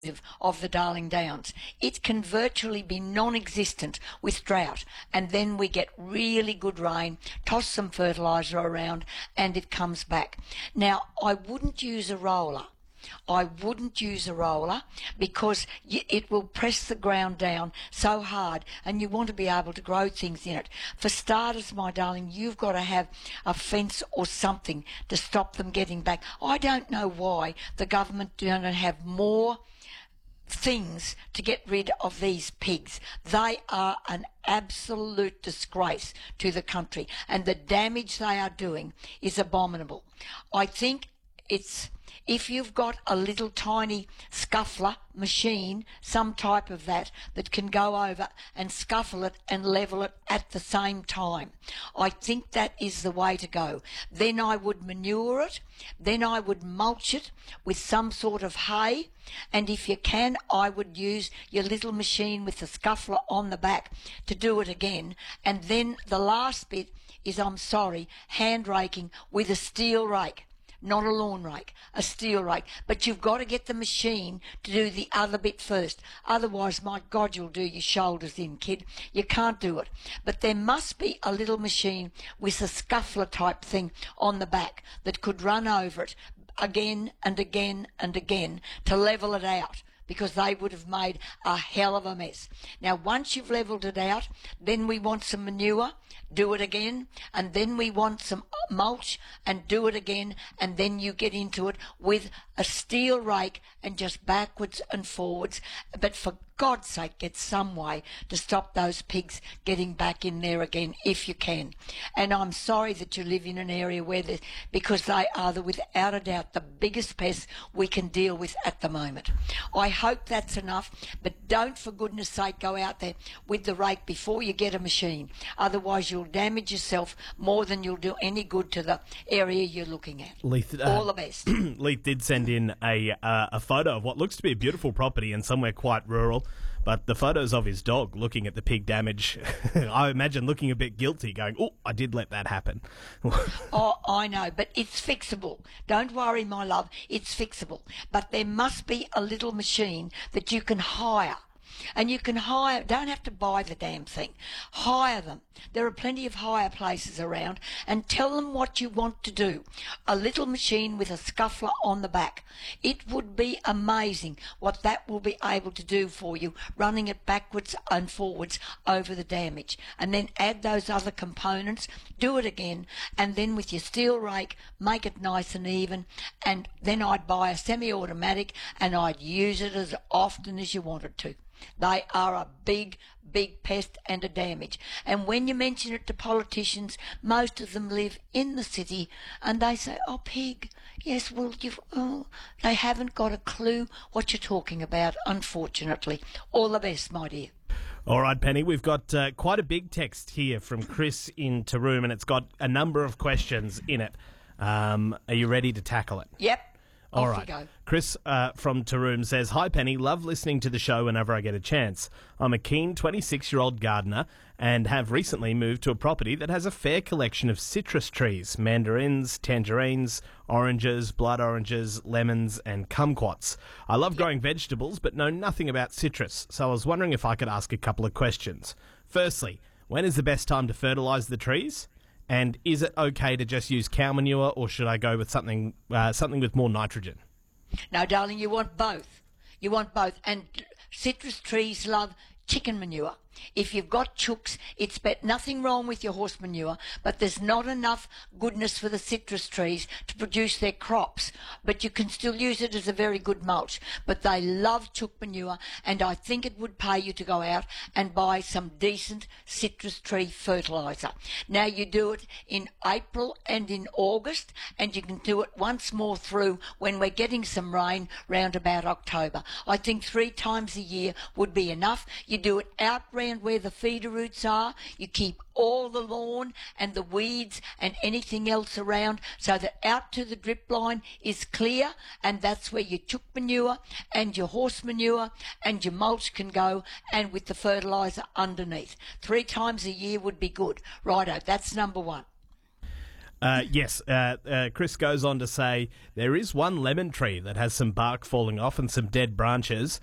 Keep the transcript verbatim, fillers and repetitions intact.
of the Darling Downs. It can virtually be non-existent with drought, and then we get really good rain, toss some fertiliser around, and it comes back. Now, I wouldn't use a roller. I wouldn't use a roller because it will press the ground down so hard, and you want to be able to grow things in it. For starters, my darling, you've got to have a fence or something to stop them getting back. I don't know why the government don't have more things to get rid of these pigs. They are an absolute disgrace to the country, and the damage they are doing is abominable. I think it's, if you've got a little tiny scuffler machine, some type of that, that can go over and scuffle it and level it at the same time, I think that is the way to go. Then I would manure it, then I would mulch it with some sort of hay, and if you can, I would use your little machine with the scuffler on the back to do it again. And then the last bit is, I'm sorry, hand raking with a steel rake. Not a lawn rake, a steel rake. But you've got to get the machine to do the other bit first. Otherwise, my God, you'll do your shoulders in, kid. You can't do it. But there must be a little machine with a scuffler type thing on the back that could run over it again and again and again to level it out, because they would have made a hell of a mess. Now, once you've levelled it out, then we want some manure, do it again, and then we want some mulch and do it again, and then you get into it with a steel rake and just backwards and forwards. But for God's sake, get some way to stop those pigs getting back in there again if you can. And I'm sorry that you live in an area where they, because they are the, without a doubt, the biggest pests we can deal with at the moment. I hope that's enough, but don't, for goodness sake, go out there with the rake before you get a machine. Otherwise, you'll damage yourself more than you'll do any good to the area you're looking at. Leith, uh, all the best. Leith did send in a uh, a photo of what looks to be a beautiful property and somewhere quite rural, but the photos of his dog looking at the pig damage, I imagine looking a bit guilty, going, oh, I did let that happen. Oh, I know, but it's fixable. Don't worry, my love, it's fixable. But there must be a little machine that you can hire. And you can hire, don't have to buy the damn thing. Hire them. There are plenty of hire places around, and tell them what you want to do. A little machine with a scuffler on the back. It would be amazing what that will be able to do for you, running it backwards and forwards over the damage. And then add those other components, do it again, and then with your steel rake, make it nice and even. And then I'd buy a semi-automatic, and I'd use it as often as you wanted to. They are a big, big pest and a damage. And when you mention it to politicians, most of them live in the city, and they say, oh, pig, yes, well, you've, oh, they haven't got a clue what you're talking about, unfortunately. All the best, my dear. All right, Penny, we've got uh, quite a big text here from Chris in Taroom, and it's got a number of questions in it. Um, are you ready to tackle it? Yep. All Off right. you go. Chris uh, from Taroom says, hi, Penny. Love listening to the show whenever I get a chance. I'm a keen twenty-six-year-old gardener and have recently moved to a property that has a fair collection of citrus trees, mandarins, tangerines, oranges, blood oranges, lemons and kumquats. I love growing vegetables but know nothing about citrus, so I was wondering if I could ask a couple of questions. Firstly, when is the best time to fertilise the trees? And is it okay to just use cow manure, or should I go with something uh, something with more nitrogen? No, darling, you want both. You want both. And citrus trees love chicken manure. If you've got chooks, it's bet nothing wrong with your horse manure, but there's not enough goodness for the citrus trees to produce their crops. But you can still use it as a very good mulch. But they love chook manure, and I think it would pay you to go out and buy some decent citrus tree fertiliser. Now, you do it in April and in August, and you can do it once more through when we're getting some rain round about October. I think three times a year would be enough. You do it out around where the feeder roots are. You keep all the lawn and the weeds and anything else around so that out to the drip line is clear, and that's where your chook manure and your horse manure and your mulch can go, and with the fertiliser underneath. Three times a year would be good. Righto, that's number one. Uh, yes, uh, uh, Chris goes on to say there is one lemon tree that has some bark falling off and some dead branches.